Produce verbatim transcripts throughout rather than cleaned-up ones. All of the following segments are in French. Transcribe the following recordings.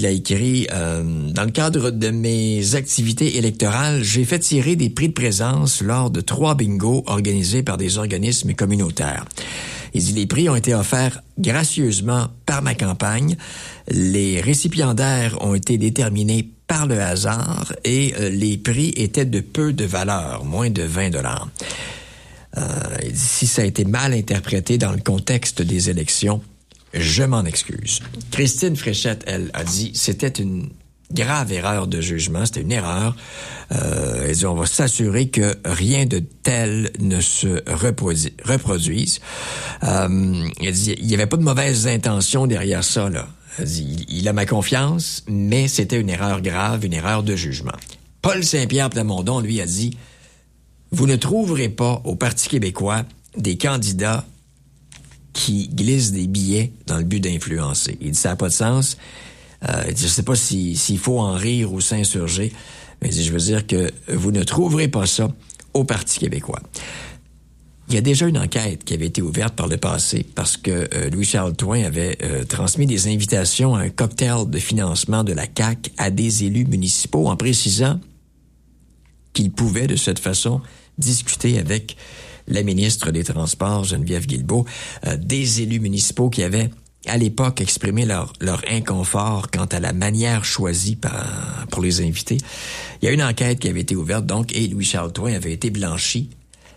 il a écrit euh, « Dans le cadre de mes activités électorales, j'ai fait tirer des prix de présence lors de trois bingos organisés par des organismes communautaires. » Il dit « Les prix ont été offerts gracieusement par ma campagne. Les récipiendaires ont été déterminés par le hasard et euh, les prix étaient de peu de valeur, moins de vingt dollars. Euh, il dit, si ça a été mal interprété dans le contexte des élections, je m'en excuse. » Christine Fréchette, elle, a dit, c'était une grave erreur de jugement, c'était une erreur. Euh, elle dit, on va s'assurer que rien de tel ne se reproduise. reproduise. Euh, elle dit, il n'y avait pas de mauvaises intentions derrière ça, là. Elle dit, il a ma confiance, mais c'était une erreur grave, une erreur de jugement. Paul Saint-Pierre Plamondon, lui, a dit, vous ne trouverez pas au Parti québécois des candidats qui glissent des billets dans le but d'influencer. Il dit, ça n'a pas de sens. Euh, il dit, je ne sais pas si, s'il faut en rire ou s'insurger, mais il dit, je veux dire que vous ne trouverez pas ça au Parti québécois. Il y a déjà une enquête qui avait été ouverte par le passé parce que euh, Louis-Charles Touin avait euh, transmis des invitations à un cocktail de financement de la C A Q à des élus municipaux en précisant qu'il pouvait de cette façon discuter avec la ministre des Transports, Geneviève Guilbeault, euh, des élus municipaux qui avaient à l'époque exprimé leur, leur inconfort quant à la manière choisie par, pour les invités. Il y a une enquête qui avait été ouverte donc et Louis-Charles Touin avait été blanchi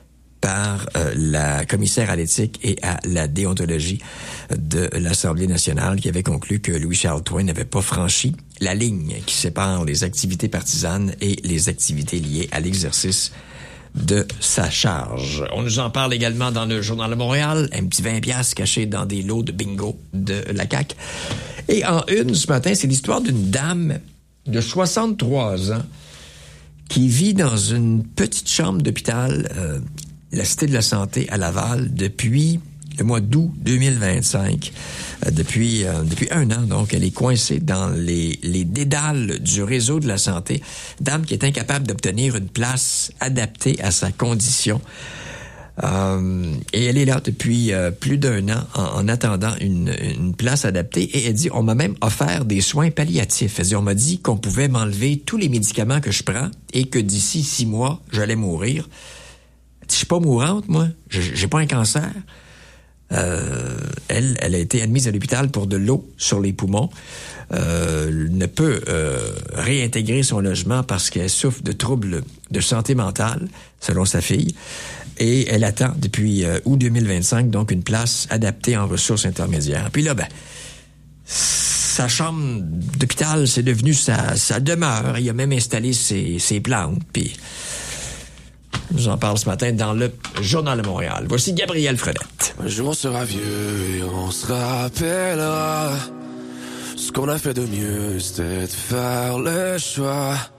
par euh, la commissaire à l'éthique et à la déontologie de l'Assemblée nationale qui avait conclu que Louis-Charles Touin n'avait pas franchi la ligne qui sépare les activités partisanes et les activités liées à l'exercice de sa charge. On nous en parle également dans le Journal de Montréal, un petit vingt piastres caché dans des lots de bingo de la C A Q. Et en une ce matin, c'est l'histoire d'une dame de soixante-trois ans qui vit dans une petite chambre d'hôpital euh, la Cité de la Santé à Laval depuis le mois d'août deux mille vingt-cinq. Euh, depuis euh, depuis un an, donc, elle est coincée dans les, les dédales du réseau de la santé. Dame qui est incapable d'obtenir une place adaptée à sa condition. Euh, et elle est là depuis euh, plus d'un an en, en attendant une, une place adaptée. Et elle dit, on m'a même offert des soins palliatifs. Elle dit, on m'a dit qu'on pouvait m'enlever tous les médicaments que je prends et que d'ici six mois, j'allais mourir. Je suis pas mourante, moi. J'ai, j'ai pas un cancer. Euh, elle, elle a été admise à l'hôpital pour de l'eau sur les poumons. Euh, ne peut euh, réintégrer son logement parce qu'elle souffre de troubles de santé mentale, selon sa fille. Et elle attend depuis euh, août deux mille vingt-cinq, donc une place adaptée en ressources intermédiaires. Puis là, ben, sa chambre d'hôpital, c'est devenu sa, sa demeure. Il a même installé ses, ses plantes. Puis j'en parle ce matin dans le Journal de Montréal. Voici Gabriel Fredette. Un jour on sera vieux et on se rappellera. Ce qu'on a fait de mieux, c'était de faire le choix